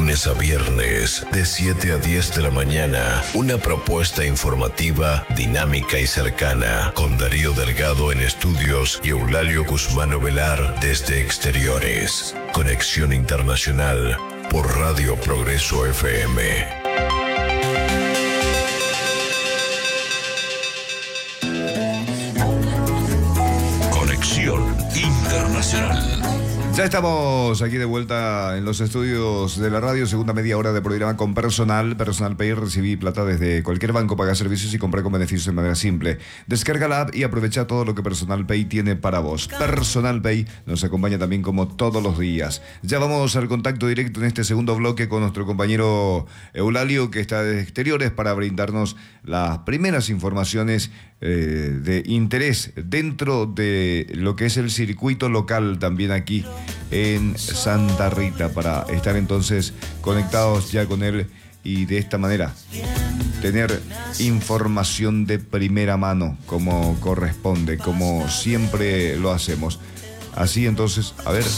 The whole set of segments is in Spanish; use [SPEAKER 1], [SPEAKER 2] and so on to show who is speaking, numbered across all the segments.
[SPEAKER 1] lunes a viernes, de 7 a 10 de la mañana. Una propuesta informativa, dinámica y cercana, con Darío Delgado en estudios y Eulalio Guzmán Ovelar desde exteriores. Conexión Internacional por Radio Progreso FM. Internacional.
[SPEAKER 2] Ya estamos aquí de vuelta en los estudios de la radio, segunda media hora de programa con Personal Pay. Recibí plata desde cualquier banco, paga servicios y comprar con beneficios de manera simple. Descarga la app y aprovecha todo lo que Personal Pay tiene para vos. Personal Pay nos acompaña también como todos los días. Ya vamos al contacto directo en este segundo bloque con nuestro compañero Eulalio, que está de exteriores, para brindarnos las primeras informaciones de interés dentro de lo que es el circuito local también aquí en Santa Rita, para estar entonces conectados ya con él y de esta manera tener información de primera mano como corresponde, como siempre lo hacemos. Así entonces, a ver,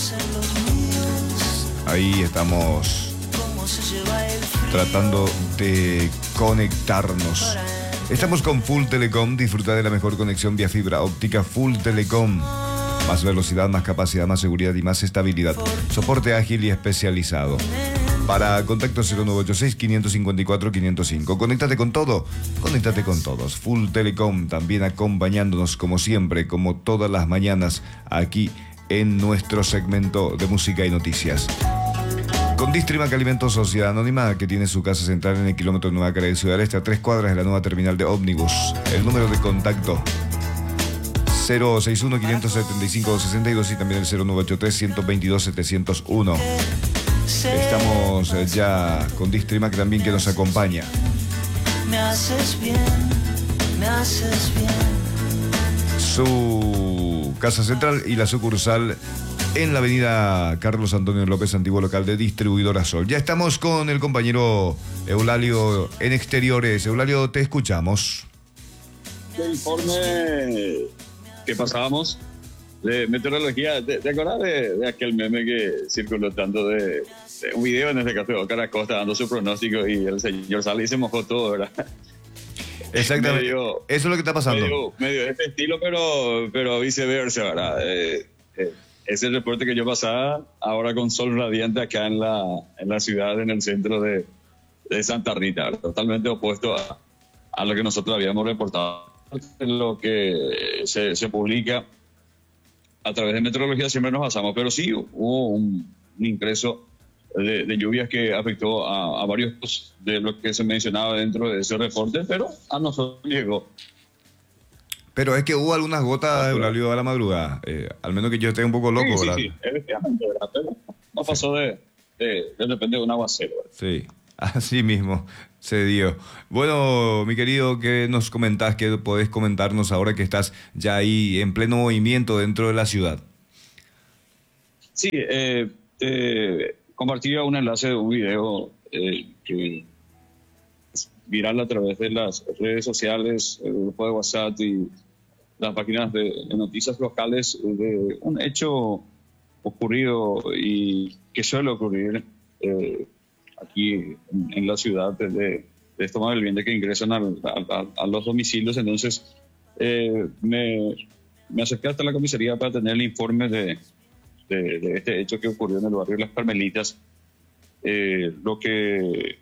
[SPEAKER 2] ahí estamos tratando de conectarnos. Estamos con Full Telecom. Disfruta de la mejor conexión vía fibra óptica Full Telecom. Más velocidad, más capacidad, más seguridad y más estabilidad. Soporte ágil y especializado. Para contacto 0986-554-505. Conéctate con todo. Conéctate con todos. Full Telecom también acompañándonos como siempre, como todas las mañanas, aquí en nuestro segmento de música y noticias. Con Distrimac Alimentos Sociedad Anónima, que tiene su casa central en el kilómetro Nueva Cara de Ciudad del Este, a 3 cuadras de la nueva terminal de ómnibus. El número de contacto 061-575-62 y también el 0983-122-701. Estamos ya con Distrimac también, que nos acompaña.
[SPEAKER 3] Me haces bien, me haces bien.
[SPEAKER 2] Su casa central y la sucursal en la avenida Carlos Antonio López, antiguo local de Distribuidora Sol. Ya estamos con el compañero Eulalio en exteriores. Eulalio, te escuchamos.
[SPEAKER 4] El informe que pasábamos de meteorología, ¿te acuerdas de aquel meme que circuló tanto de un video, en este caso de Oscar Acosta, dando su pronóstico y el señor sale y se mojó todo, ¿verdad?
[SPEAKER 2] Exactamente. Eso es lo que está pasando.
[SPEAKER 4] Medio de este estilo, pero viceversa, ¿verdad? Es el reporte que yo pasaba ahora con sol radiante acá en la ciudad, en el centro de Santa Rita, ¿verdad? Totalmente opuesto a lo que nosotros habíamos reportado. Lo que se publica a través de meteorología siempre nos basamos, pero sí hubo un ingreso de lluvias que afectó a varios de lo que se mencionaba dentro de ese reporte, pero a nosotros llegó.
[SPEAKER 2] Pero es que hubo algunas gotas, Eulalio, a la madrugada. Al menos que yo esté un poco loco, ¿verdad?
[SPEAKER 4] Sí, efectivamente, ¿verdad? Pero no pasó de repente de un aguacero, ¿verdad?
[SPEAKER 2] Sí, así mismo se dio. Bueno, mi querido, ¿qué nos comentás? ¿Qué podés comentarnos ahora que estás ya ahí en pleno movimiento dentro de la ciudad?
[SPEAKER 4] Sí, compartía un enlace de un video que es viral a través de las redes sociales, el grupo de WhatsApp y las páginas de noticias locales, de un hecho ocurrido y que suele ocurrir aquí en la ciudad de estos malvivientes que ingresan a los domicilios. Entonces me acerqué hasta la comisaría para tener el informe de este hecho que ocurrió en el barrio Las Carmelitas. Lo que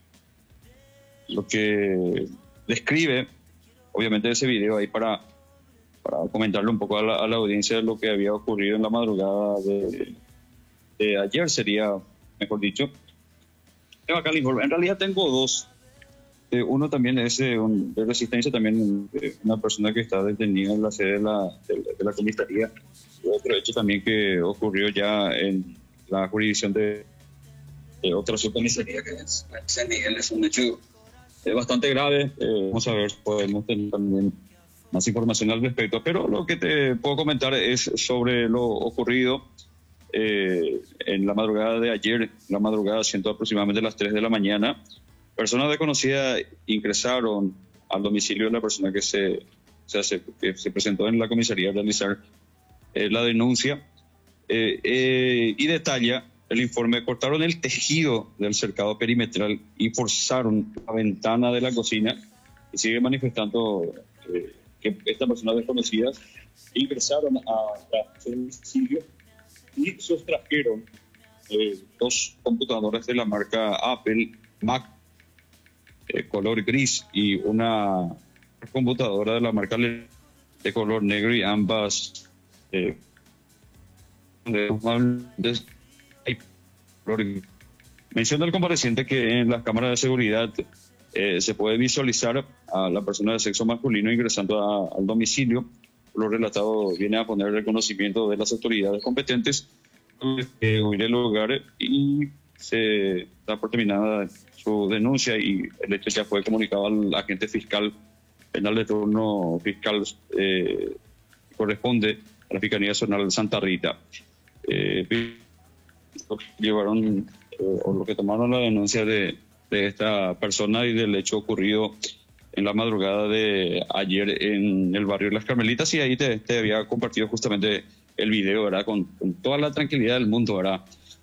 [SPEAKER 4] describe obviamente ese video ahí para comentarle un poco a la audiencia de lo que había ocurrido en la madrugada de ayer, sería mejor dicho. Tengo acá el informe. En realidad tengo dos. Uno también es de Resistencia, también una persona que está detenida en la sede de la comisaría. Otro hecho también que ocurrió ya en la jurisdicción de otra subcomisaría, que es San Miguel. Es un hecho bastante grave. Vamos a ver, podemos tener también más información al respecto. Pero lo que te puedo comentar es sobre lo ocurrido en la madrugada de ayer, la madrugada, siendo aproximadamente las 3 de la mañana. Personas desconocidas ingresaron al domicilio de la persona que se presentó en la comisaría a realizar la denuncia y detalla el informe, cortaron el tejido del cercado perimetral y forzaron la ventana de la cocina, y sigue manifestando que estas personas desconocidas ingresaron a el domicilio y sustrajeron dos computadoras de la marca Apple Mac color gris y una computadora de la marca de color negro, y ambas menciona el compareciente que en las cámaras de seguridad se puede visualizar a la persona de sexo masculino ingresando al domicilio. Lo relatado viene a poner el conocimiento de las autoridades competentes huir del lugar, y se da por terminada su denuncia, y el hecho ya fue comunicado al agente fiscal penal de turno fiscal corresponde a la Fiscalía Nacional de Santa Rita. Llevaron o lo que tomaron la denuncia de esta persona y del hecho ocurrido en la madrugada de ayer en el barrio de Las Carmelitas, y ahí te había compartido justamente el video, ¿verdad? Con toda la tranquilidad del mundo, ¿verdad?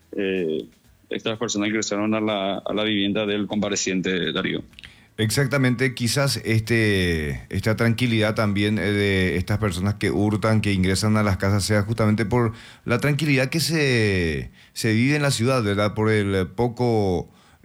[SPEAKER 4] Estas personas ingresaron a la vivienda del compareciente, Darío.
[SPEAKER 2] Exactamente, quizás esta tranquilidad también de estas personas que hurtan, que ingresan a las casas, sea justamente por la tranquilidad que se vive en la ciudad, ¿verdad? Por el poco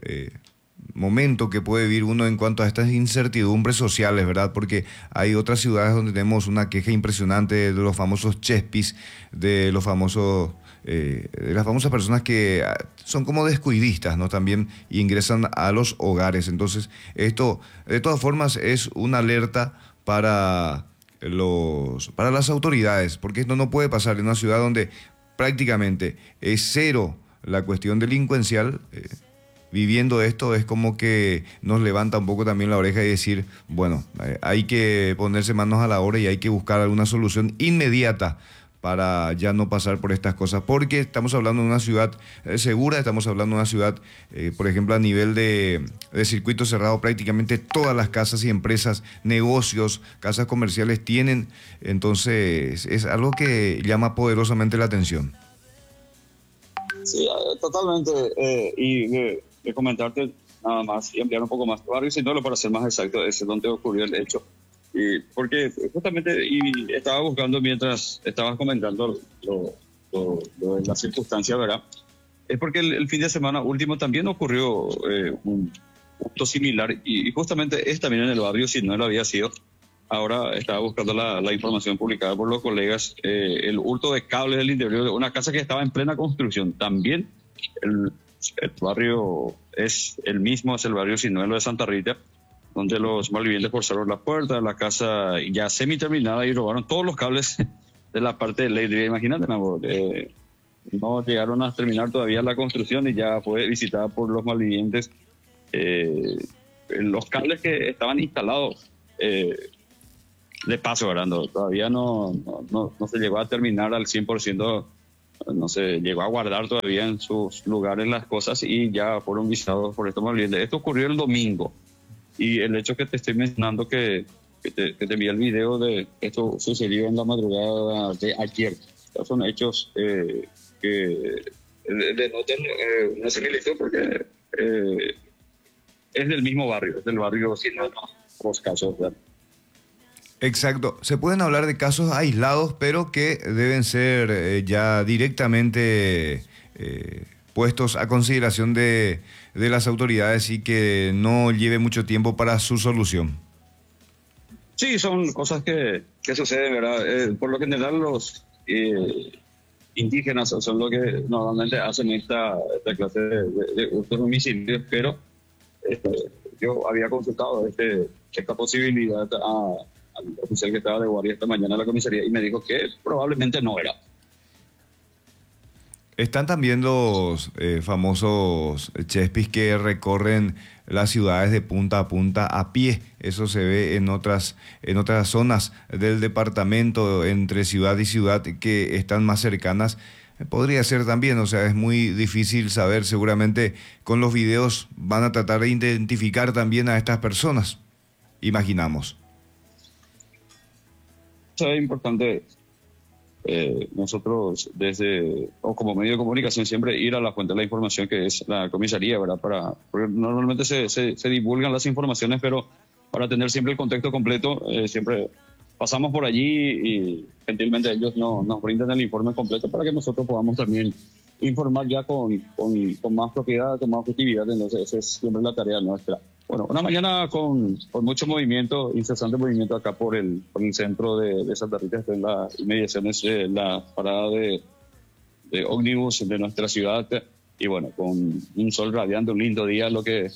[SPEAKER 2] momento que puede vivir uno en cuanto a estas incertidumbres sociales, ¿verdad? Porque hay otras ciudades donde tenemos una queja impresionante de los famosos chespis, de los famosos... de las famosas personas que son como descuidistas, ¿no? También ingresan a los hogares. Entonces, esto de todas formas es una alerta para las autoridades, porque esto no puede pasar en una ciudad donde prácticamente es cero la cuestión delincuencial. Viviendo esto es como que nos levanta un poco también la oreja y decir, bueno, hay que ponerse manos a la obra y hay que buscar alguna solución inmediata para ya no pasar por estas cosas, porque estamos hablando de una ciudad segura, estamos hablando de una ciudad, por ejemplo, a nivel de circuito cerrado, prácticamente todas las casas y empresas, negocios, casas comerciales tienen, entonces es algo que llama poderosamente la atención.
[SPEAKER 4] Sí, totalmente, y de comentarte nada más y ampliar un poco más, barrio Sinaloa, para ser más exacto, es donde ocurrió el hecho. Porque justamente y estaba buscando mientras estabas comentando lo de la circunstancia, ¿verdad? Es porque el fin de semana último también ocurrió un punto similar, y justamente es también en el barrio, si no lo había sido. Ahora estaba buscando la información publicada por los colegas, el hurto de cables del interior de una casa que estaba en plena construcción. También el barrio es el mismo, es el barrio Sinuelo de Santa Rita, donde los malvivientes forzaron la puerta de la casa ya semi-terminada y robaron todos los cables de la parte de eléctrica. Imagínate, no llegaron a terminar todavía la construcción y ya fue visitada por los malvivientes. Los cables que estaban instalados de paso, ¿verdad? Todavía no se llegó a terminar al 100%, no se llegó a guardar todavía en sus lugares las cosas, y ya fueron visitados por estos malvivientes. Esto ocurrió el domingo. Y el hecho que te estoy mencionando, que te envié el video de esto sucedió en la madrugada de ayer. Estos son hechos que denotan una similitud, porque es del mismo barrio, es del barrio Sinaloa, los casos, ¿verdad?
[SPEAKER 2] Exacto. Se pueden hablar de casos aislados, pero que deben ser ya directamente puestos a consideración de las autoridades y que no lleve mucho tiempo para su solución.
[SPEAKER 4] Sí, son cosas que suceden, ¿verdad? Por lo general los indígenas son los que normalmente hacen esta clase de homicidios, pero yo había consultado esta posibilidad al oficial que estaba de guardia esta mañana en la comisaría, y me dijo que probablemente no era.
[SPEAKER 2] Están también los famosos chespis que recorren las ciudades de punta a punta a pie. Eso se ve en otras zonas del departamento, entre ciudad y ciudad, que están más cercanas. Podría ser también, o sea, es muy difícil saber. Seguramente con los videos van a tratar de identificar también a estas personas, imaginamos.
[SPEAKER 4] Es importante nosotros como medio de comunicación siempre ir a la fuente de la información que es la comisaría, ¿verdad? Porque normalmente se divulgan las informaciones, pero para tener siempre el contexto completo, siempre pasamos por allí y gentilmente ellos nos brindan el informe completo para que nosotros podamos también informar ya con más propiedad, con más objetividad. Entonces esa es siempre la tarea nuestra. Bueno, una mañana con mucho movimiento, incesante movimiento acá por el centro de Santa Rita, en las inmediaciones de la parada de ómnibus de nuestra ciudad. Y bueno, con un sol radiante, un lindo día, lo que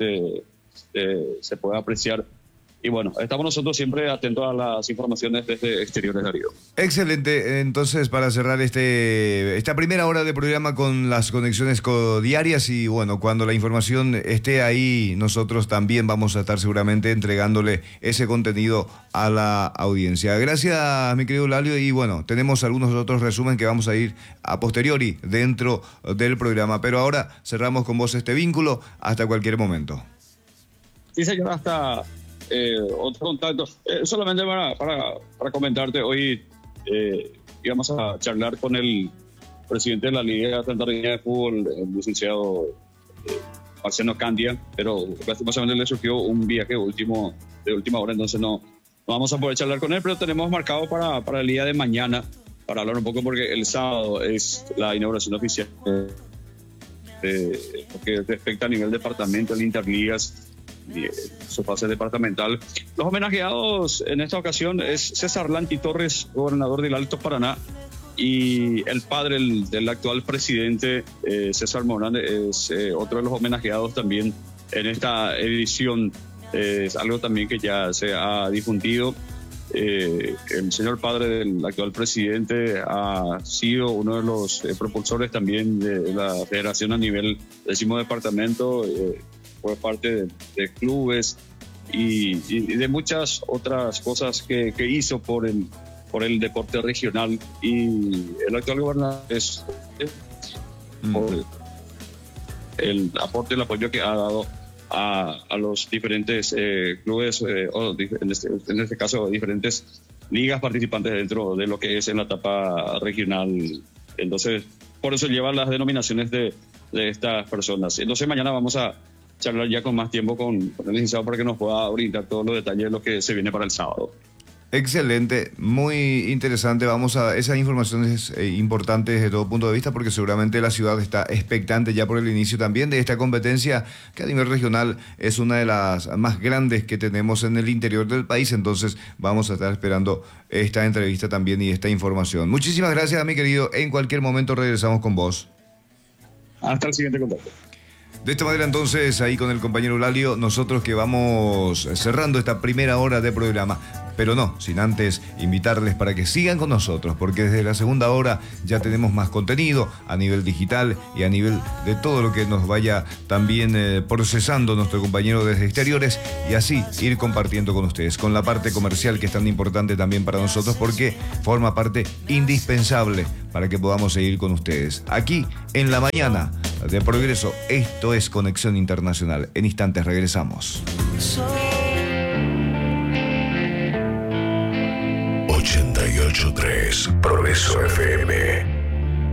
[SPEAKER 4] se puede apreciar. Y bueno, estamos nosotros siempre atentos a las informaciones desde exteriores, Darío.
[SPEAKER 2] Excelente. Entonces, para cerrar esta primera hora de programa con las conexiones diarias y bueno, cuando la información esté ahí, nosotros también vamos a estar seguramente entregándole ese contenido a la audiencia. Gracias, mi querido Lalio. Y bueno, tenemos algunos otros resúmenes que vamos a ir a posteriori dentro del programa. Pero ahora cerramos con vos este vínculo hasta cualquier momento.
[SPEAKER 4] Sí, señor, hasta... otro contacto, solamente para comentarte, hoy íbamos a charlar con el presidente de la Liga Santareña de Fútbol, el licenciado Marcelo Candia, pero lastimosamente le surgió un viaje de última hora, entonces no vamos a poder charlar con él, pero tenemos marcado para el día de mañana para hablar un poco, porque el sábado es la inauguración oficial que respecta a nivel departamento, el Interligas, su fase departamental. Los homenajeados en esta ocasión es César Lanti Torres, gobernador del Alto Paraná, y el padre del actual presidente, César Morán, es otro de los homenajeados también en esta edición. Es algo también que ya se ha difundido. El señor padre del actual presidente ha sido uno de los propulsores también de la federación a nivel 10º departamento. Fue parte de clubes y de muchas otras cosas que hizo por el deporte regional, y el actual gobernador es por el aporte, el apoyo que ha dado a los diferentes clubes, o en este caso diferentes ligas participantes dentro de lo que es en la etapa regional. Entonces, por eso llevan las denominaciones de estas personas. Entonces mañana vamos a charlar ya con más tiempo con el licenciado para que nos pueda brindar todos los detalles de lo que se viene para el sábado.
[SPEAKER 2] Excelente, muy interesante. Esas informaciones importantes desde todo punto de vista, porque seguramente la ciudad está expectante ya por el inicio también de esta competencia, que a nivel regional es una de las más grandes que tenemos en el interior del país. Entonces vamos a estar esperando esta entrevista también y esta información. Muchísimas gracias, mi querido. En cualquier momento regresamos con vos.
[SPEAKER 4] Hasta el siguiente contacto.
[SPEAKER 2] De esta manera entonces, ahí con el compañero Eulalio, nosotros que vamos cerrando esta primera hora de programa, pero no, sin antes invitarles para que sigan con nosotros, porque desde la segunda hora ya tenemos más contenido a nivel digital y a nivel de todo lo que nos vaya también procesando nuestro compañero desde exteriores, y así ir compartiendo con ustedes, con la parte comercial que es tan importante también para nosotros, porque forma parte indispensable para que podamos seguir con ustedes. Aquí en la mañana de Progreso, esto es Conexión Internacional. En instantes regresamos.
[SPEAKER 1] 88.3 Progreso FM.